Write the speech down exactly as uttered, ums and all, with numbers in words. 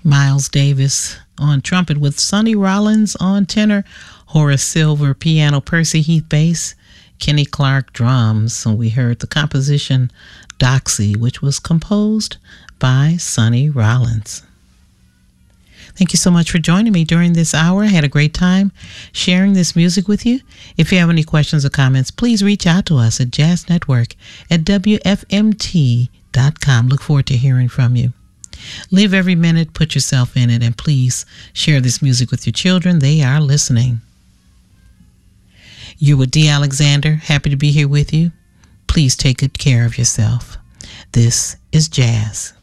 Miles Davis on trumpet with Sonny Rollins on tenor, Horace Silver piano, Percy Heath bass, Kenny Clark drums. And we heard the composition Doxy, which was composed by Sonny Rollins. Thank you so much for joining me during this hour. I had a great time sharing this music with you. If you have any questions or comments, please reach out to us at Jazz Network at W F M T dot com. Look forward to hearing from you. Live every minute, put yourself in it, and please share this music with your children. They are listening. You're with Dee Alexander. Happy to be here with you. Please take good care of yourself. This is Jazz.